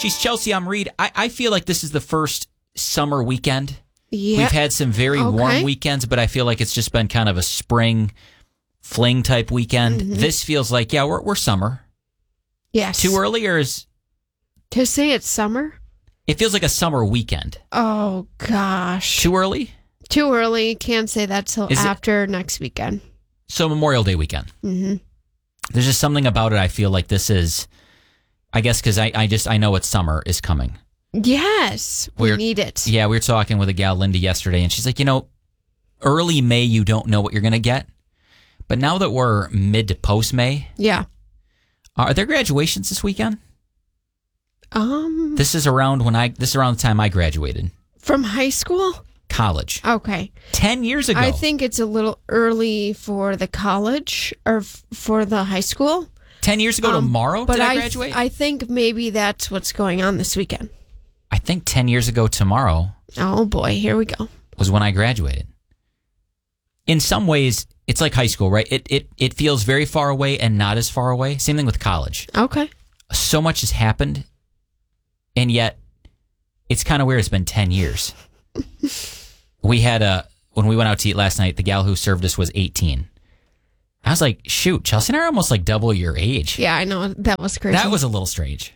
She's Chelsea. I'm Reed. I feel like this is the first summer weekend. Yeah. We've had some very warm weekends, but I feel like it's just been kind of a spring fling type weekend. Mm-hmm. This feels like, we're summer. Yes. Too early, or is To say it's summer? it feels like a summer weekend? Oh, gosh. Too early? Too early. Can't say that till after next weekend. So Memorial Day weekend. Mm-hmm. There's just something about it. I feel like this is, I guess, because I know what summer is coming. Yes. We need it. Yeah, we were talking with a gal, Linda, yesterday, and she's like, early May, you don't know what you're going to get. But now that we're mid to post May, Yeah. are there graduations this weekend? This is around the time I graduated. From high school? College. Okay. 10 years ago. I think it's a little early for the college or for the high school. 10 years ago tomorrow did I graduate? I think maybe that's what's going on this weekend. I think 10 years ago tomorrow Oh, boy. Here we go. was when I graduated. In some ways, it's like high school, right? It feels very far away and not as far away. Same thing with college. Okay. So much has happened, and yet it's kind of weird. It's been 10 years. When we went out to eat last night, the gal who served us was 18. I was like, shoot, Chelsea and I are almost like double your age. Yeah, I know. That was crazy. That was a little strange.